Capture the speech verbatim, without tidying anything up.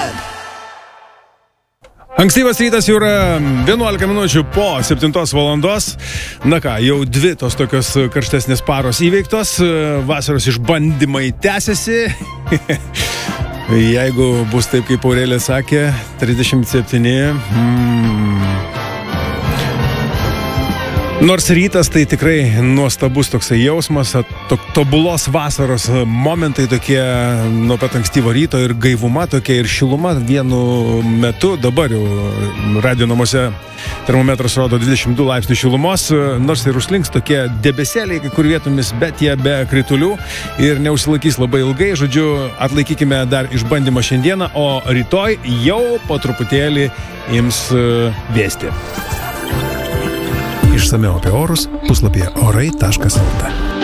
Ankstyvas rytas jau yra vienuolika minučių po septintos valandos. Na ką, jau dvi tos tokios karštesnės paros įveiktos. Vasaros išbandymai tęsiasi. Jeigu bus taip, kaip Aurelija sakė, trisdešimt septyni. Mm. Nors rytas tai tikrai nuostabus toksai jausmas, to, tobulos vasaros momentai tokie nuo pat ankstyvo ryto ir gaivuma tokia ir šiluma vienu metu. Dabar jau radio namuose termometras rodo dvidešimt du laipsnių šilumos, nors ir užslinks tokie debesėliai, kai kur vietomis, bet jie be kritulių ir neužsilaikys labai ilgai. Žodžiu, atlaikykime dar išbandymą šiandieną, o rytoj jau po truputėlį ims vėsti. Išsamiau apie orus puslapyje orai taškas lt.